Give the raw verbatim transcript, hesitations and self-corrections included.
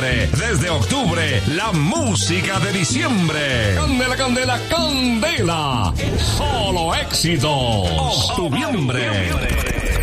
diciembre. Desde octubre, la música de diciembre. Candela, candela, candela. Solo éxitos. Octubiembre.